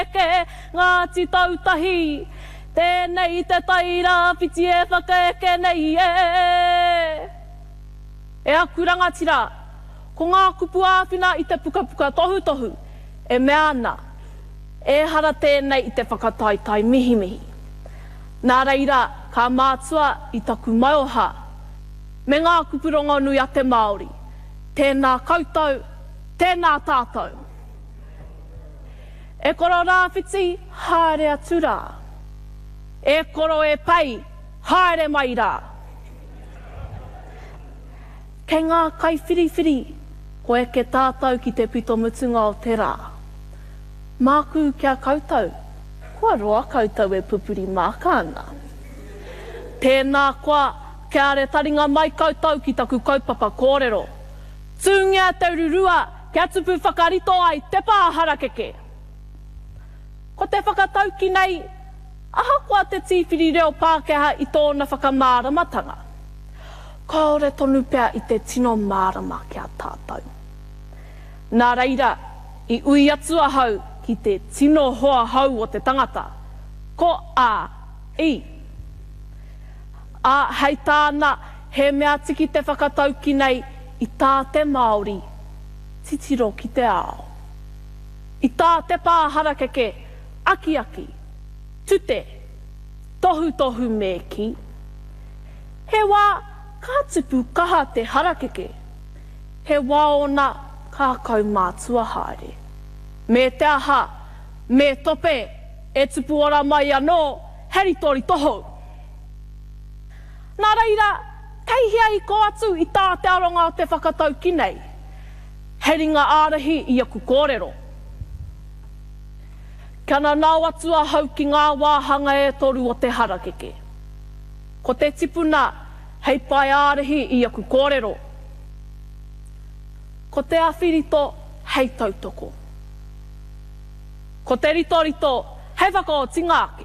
ke ngā ti tautahi. Tēnei te taira piti e whakaeke nei e. E aku rangatira, ko ngā kupu āwhina i te pukapuka tohu tohu, e mea ana, e hara tēnei i te whakataitai mihi mihi. Nā reira, ka mātua i taku maioha, me ngā kupurongo nui a te Māori. Tēnā koutou, tēnā tātou. E koro rāwhiti, haere atura. E koro e pai, haere mai rā. Kei ngā kaiwhiriwhiri, ko e ke tātou ki te pito mutunga o te rā. Māku kia koutou, kua roa koutou e pupuri mākana. Tēnā koa, kia re taringa mai koutou ki taku kaupapa kōrero. Tūngia te ururua, kia tupu whakarito ai te pāharakeke. Ko te whakatauki nei, ahakoa te tīwhiri reo Pākehā i tōna whakamāramatanga. Kaore tonu pea i te tino mārama kia tātou. Nā reira, i ui atua hau ki te tino hoa hau o te tangata. Ko a, i. A hei tāna, he mea tiki te whakatauki nei i tā te Māori, titiro ki te ao. I tā te pāharakeke, aki aki, tute, tohu tohu me ki. He wā, ka tupu kaha te harakeke. He wā ona kākau mātua haere. Me te aha, me tope, e tupu ora mai anō, heritori toho. Nā reira, kei hia i ko atu i tā te aronga o te whakatauki nei. He ringa ārahi i aku kōrero. Kana nāu atua hau ki ngā wāhanga e toru o te harakeke. Ko te tipuna, hei pai ārahi i aku kōrero. Ko te awhirito, hei tautoko. Ko te ritorito, hei whaka o tingāke.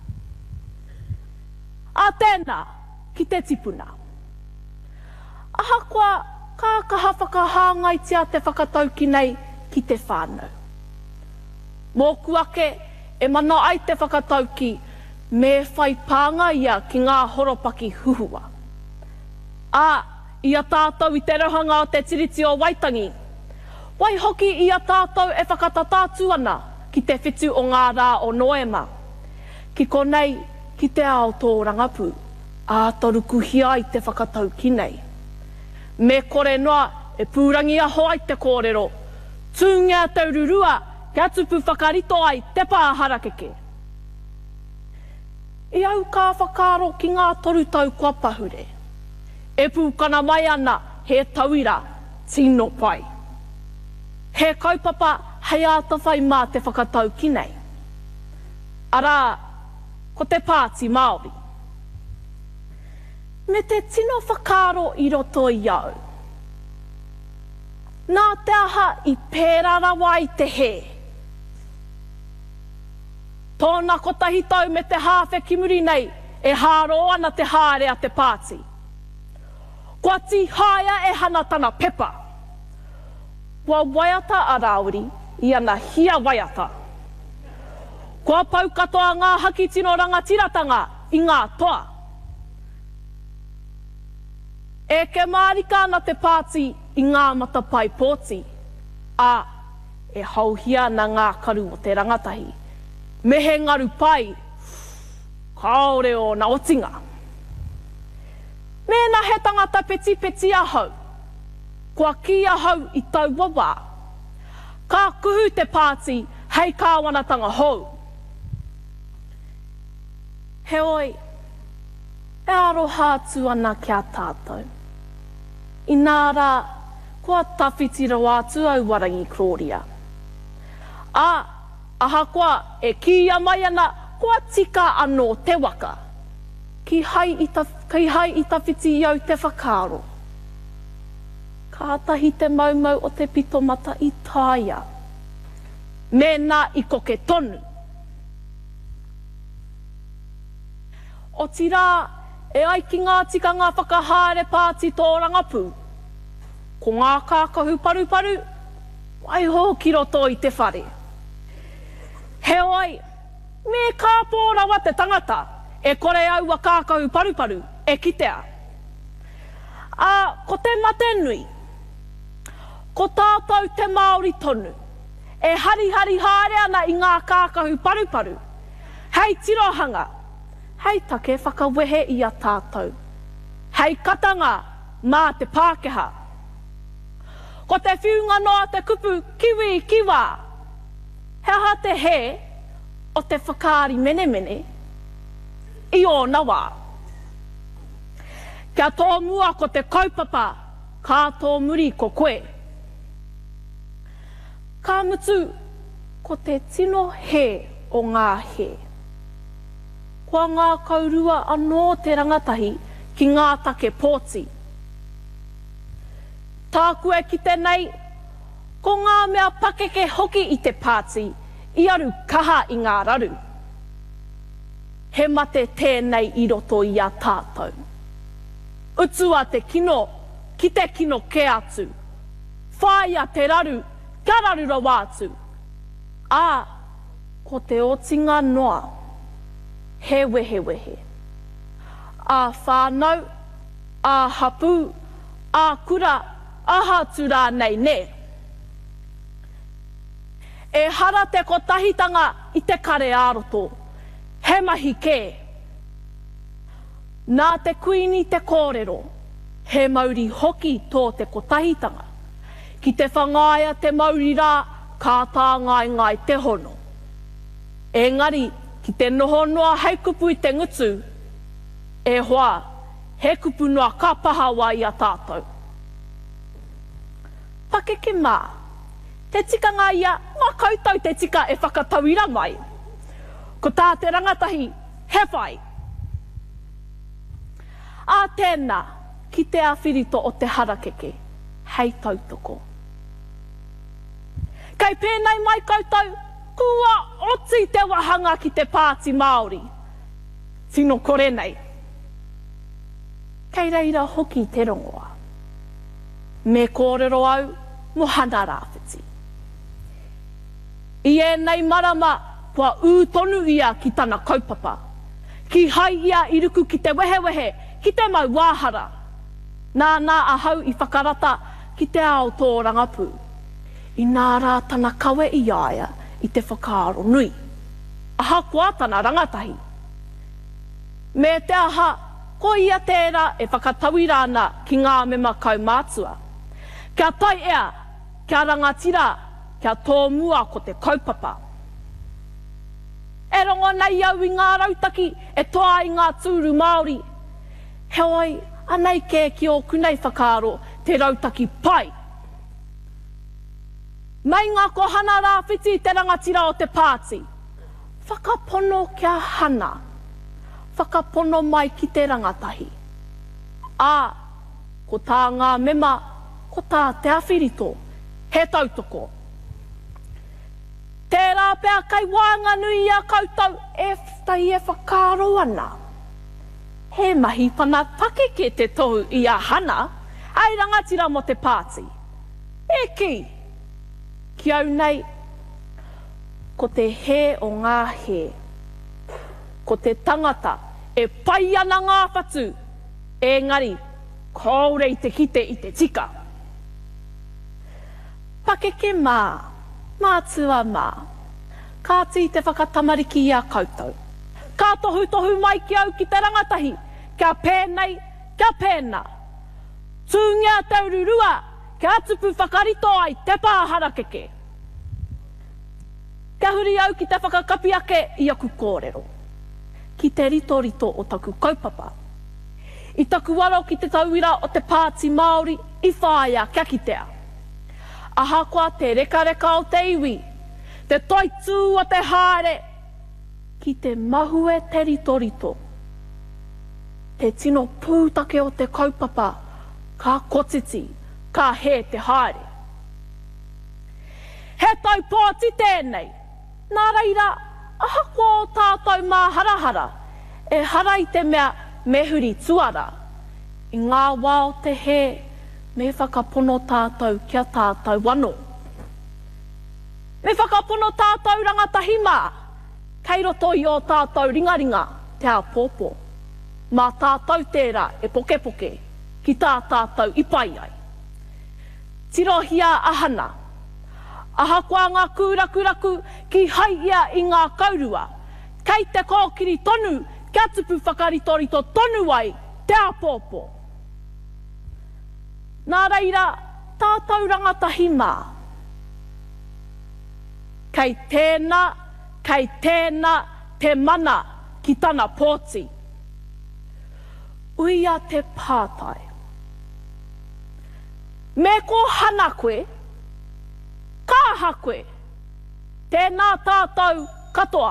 A tēnā, ki te tipuna. Ahakoa, ka kaha whakahāngaitia te whakatauki nei ki te whānau. Mōku ake, e mana ai te whakatauki, me whai pānga ia ki ngā horopaki huhua. A, ia tātou i te rohanga o te tiriti o Waitangi. Wai hoki ia tātou e whakatatatu ana ki te whitu o ngā rā o Noema. Ki konei, ki te ao tō rangapu, a toruku hia i te whakatauki nei. Me kore noa e pūrangi aho ai te kōrero, tūngia te ururua, kia tupu whakarito ai te pāharakeke. I au ka whakaro ki ngā toru tau kua pahure. E pūkana mai ana he tauira tino pai. He kaupapa hei ātawhai mā te whakatauki nei. Arā, ko te pāti Māori. Me te tino whakaro i roto i au. Nā te aha i pērara wai te he. Tōna kotahi tau me te hāwhe kimuri nei e hāro ana te haere a te pāti. Kua ti haia e hana tana pepa. Kua waiata a Rāuri i ana hia waiata. Kua pau katoa ngā haki tino rangatiratanga i ngā toa. E ke mārika ana te pāti i ngā matapai pōti. A, e hauhia na ngā karu o te rangatahi. Me he ngaru pai, kaore o na otinga. Mēnā he tangata peti peti ahau, kua ki ahau i tau wawa. Ka kuhu te pāti, hei kāwanatanga hou. He oi, e aro hātu ana kia tātou. I nā rā, kua tawhitira wātu au warangi Kloria. A, ahakoa e kia mai ana, kua tika anō te waka. Ki hai i tawhiti iau te whakaro. Kātahi te maumau o te pitomata i tāia. Mēnā i koke tonu. O tirā, e ai ki ngā tikanga whakahaere pāti tō rangapu. Ko ngā kākahu paru paru, wai hō ki roto i te whare. He oi, me ka pōrawa te tangata, e kore au wa kākau paruparu, e kitea. Ko te mate nui, ko tātou te Māori tonu, e hari haere ana i ngā kākahu paruparu. Hei tirohanga, hei take whakawehe i a tātou. Hei katanga mā te Pākehā. Ko te whiunga noa te kupu kiwi kiwa, he aha te he o te whakaari mene i o nawa. Kia tō mua ko te kaupapa, kā tō muri ko koe. Ka mutu ko te tino he o ngā he. Kua ngā kaurua anō te rangatahi ki ngā take pōti. Tākua ki te nei, ko ngā mea pakeke hoki i te pāti, i aru kaha i ngā raru. He mate tēnei i roto i a tātou. Utua te kino, ki te kino ke atu. Whāia te raru, ka raru ra wātu. Ko te otinga noa, he wehe. Whānau, hapu, kura, hatu rā nei ne. E hara te kotahitanga i te kare āroto, he mahi kē. Nā te kuini te kōrero, he mauri hoki tō te kotahitanga. Ki te whangaia te mauri rā, kā tā ngai te hono. Engari, ki te noho noa hei kupu i te ngutu, e hoa, he kupu noa ka paha wā i a tātou. Pakeke mā, te tikanga ia, ngā koutou te tika e whakatauira mai. Ko tā te rangatahi, he whai. Tēnā, ki te awhirito o te harakeke, hei tautoko. Kei pēnei mai koutou, kua oti te wahanga ki te pāti Māori. Tino kore nei. Kei reira hoki te rongoa. Me kōrero au, mohana rāwhiti. I nei marama, kua ūtonu ia ki tana kaupapa. Ki hai ia i ruku ki te wehe, ki te mau wāhara. Nā ahau i whakarata ki te ao tō rangapu. I nā rā tana kawe i aia i te whakaaro nui. Aha kua tana rangatahi. Me te aha, ko ia tērā e whakatauira ana ki ngā mema kaumātua. Kia tai ea, kia rangatira, kia tō mua ko te kaupapa. E rongo nei au i ngā rautaki, e toa i ngā tūru Māori. He oi, anei kē ki o kunei whakaaro te rautaki pai. Mai ngā kohana rāwhiti te rangatira o te pāti. Whakapono kia hana. Whakapono mai ki te rangatahi. Ko tā ngā mema, ko tā te awhirito, he tautoko. Tērā pēr kai wānga nui a koutou, e tai e whakaaro ana. He mahi pana pakeke te tohu i a hana, ai rangatira mo te pāti. Ki au nei, ko te he o ngā he, ko te tangata e pai ana ngā whatu, engari, kōrei te kite i te tika. Pakeke mā, mātua mā, kā tī te whakatamariki i a koutou. Kā tohu mai ki au ki te rangatahi, kia pēnei, kia pēnā. Tūngia taururua, kia tupu whakarito ai te pāharakeke. Kia huri au ki te whakakapi ake i aku kōrero. Ki te rito o taku kaupapa. I taku waro ki te tauira o te pāti Māori i whāia kia kitea. Ahakoa te reka o te iwi, te toitū o te haere, ki te mahue te rito. Te tino pūtake o te kaupapa, ka kotiti, ka he te haere. He tau pōti tēnei, nā reira, ahakoa o tātou mā harahara, e harai te mea mehuri tuara, i ngā wā o te he, me whakapono tātou kia tātou wano. Me whakapono tātou rangatahi mā, kei roto i o tātou ringaringa te Aopopo. Mā tātou tērā e poke poke ki tā tātou ipai ai. Tirohia ahana, ahakoa ngā kūrakuraku ki hai ia i ngā kaurua, kei te kōkiri tonu, kia tupu whakaritorito tonu ai te Aopopo. Nā reira, tātou rangatahi mā. Kei tēnā te mana ki tana pōti. Uia te pātai. Me ko hana koe, kāha koe, tēnā tātou katoa.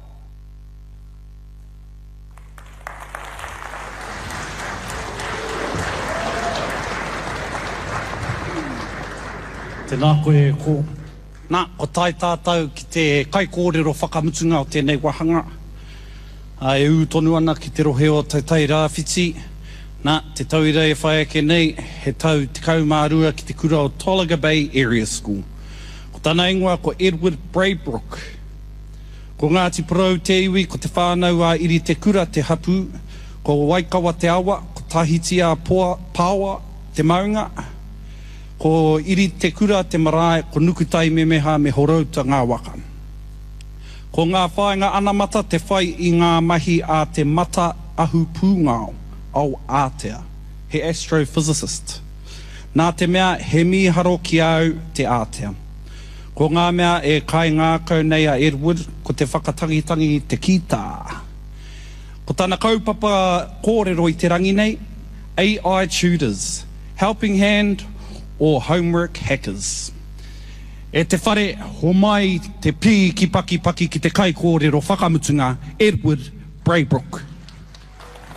Tēnā koe ko. Nā, ko tai tātou ki te kai kōrero whakamutunga o tēnei wahanga. E tonu ana ki te rohe o tautai rāwhiti. Nā, te tauira e whae ake nei, he tau te kaumārua ki te kura o Tolaga Bay Area School. Ko tāna ingoa ko Edward Braybrook. Ko Ngāti Porou te iwi, ko te whānau a iri te kura te hapu, ko Waikawa te awa, ko Tahiti a Pāwa te maunga, ko iri te kura te marae, ko nukutai me meha me horauta ngā waka. Ko ngā whaenga anamata te whai i ngā mahi a te mata ahu pūngao au Ātea, he astrophysicist. Nā te mea he miharo ki au te Ātea. Ko ngā mea e kai ngākau nei a Edward, ko te whakatangitangi te kita. Ko tāna kaupapa kōrero i te rangi nei, AI tutors, helping hand, or homework hackers. E te whare, ho mai te pī ki paki ki te kai kōrero whakamutunga, Edward Braybrook.